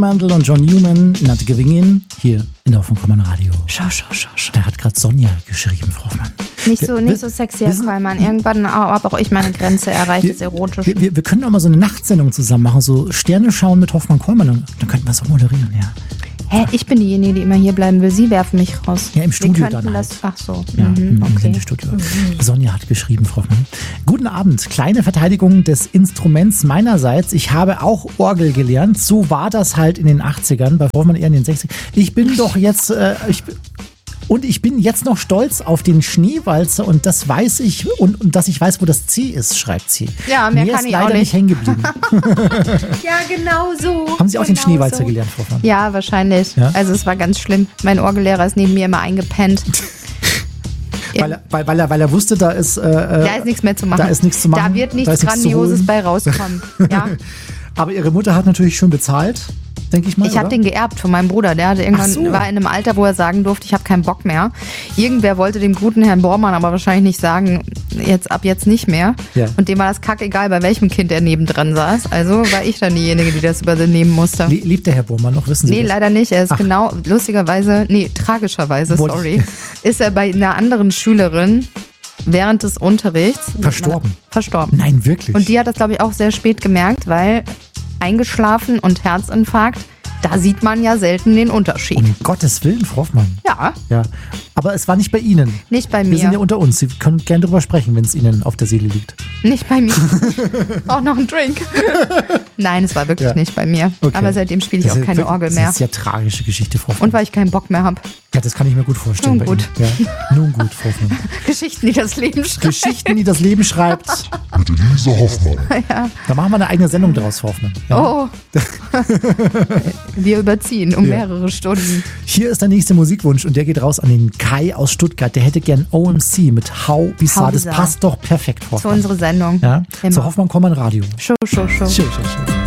Fremantle und John Newman, Not Giving In, hier in Hoffmann Kommern Radio. Schau. Da hat gerade Sonja geschrieben, Frau Hoffmann. Nicht so sexy, Herr Kollmann. Irgendwann habe auch ich meine Grenze erreicht, das Erotische. Wir können auch mal so eine Nachtsendung zusammen machen, so Sterne schauen mit Hoffmann Kollmann. Dann könnten wir es auch moderieren, ja. Hä, ich bin diejenige, die immer hier bleiben will. Sie werfen mich raus. Ja, im Studio dann halt. Ach so. Ja, im okay. Sendestudio. Sonja hat geschrieben, Frau Hoffmann. Guten Abend. Kleine Verteidigung des Instruments meinerseits. Ich habe auch Orgel gelernt. So war das halt in den 80ern, bei Frau Hoffmann eher in den 60ern. Ich bin doch jetzt... ich bin jetzt noch stolz auf den Schneewalzer und das weiß ich und dass ich weiß, wo das C ist, schreibt sie. Ja, mehr kann ich auch leider nicht hängen geblieben. Ja, genau so. Haben Sie auch den Schneewalzer gelernt, Frau Hoffmann? Ja, wahrscheinlich. Ja? Also es war ganz schlimm. Mein Orgellehrer ist neben mir immer eingepennt. Weil er wusste, da ist nichts mehr zu machen. Da ist nichts zu machen. Da wird nichts Grandioses bei rauskommen. Ja. Aber Ihre Mutter hat natürlich schon bezahlt, denke ich mal. Ich habe den geerbt von meinem Bruder. Der hatte irgendwann war in einem Alter, wo er sagen durfte, ich habe keinen Bock mehr. Irgendwer wollte dem guten Herrn Bormann aber wahrscheinlich nicht sagen, ab jetzt nicht mehr. Ja. Und dem war das kackegal, bei welchem Kind er nebendran saß. Also war ich dann diejenige, die das übernehmen musste. Lebt der Herr Bormann noch, wissen Sie das? Nee, leider nicht. Er ist tragischerweise, ist er bei einer anderen Schülerin während des Unterrichts verstorben. Nein, wirklich? Und die hat das, glaube ich, auch sehr spät gemerkt, weil eingeschlafen und Herzinfarkt, da sieht man ja selten den Unterschied. Um Gottes Willen, Frau Hoffmann. Ja. Aber es war nicht bei Ihnen. Nicht bei mir. Wir sind ja unter uns. Sie können gerne drüber sprechen, wenn es Ihnen auf der Seele liegt. Nicht bei mir. Auch noch ein Drink. Nein, es war wirklich nicht bei mir. Okay. Aber seitdem spiele ich auch keine Orgel mehr. Das ist ja tragische Geschichte, Frau Hoffmann. Und weil ich keinen Bock mehr habe. Ja, das kann ich mir gut vorstellen. Nun gut. Nun gut, Frau Hoffmann. Geschichten, die das Leben schreibt. Mit Elisa Hoffmann. Ja. Da machen wir eine eigene Sendung draus, Frau Hoffmann. Ja. Oh. Wir überziehen um mehrere Stunden. Hier ist der nächste Musikwunsch und der geht raus an den Kai aus Stuttgart. Der hätte gern OMC mit How Bizarre. Das passt doch perfekt, Frau Hoffmann. Zu unserer Sendung. Ja? Zu Hoffmann Kommern Radio. Show.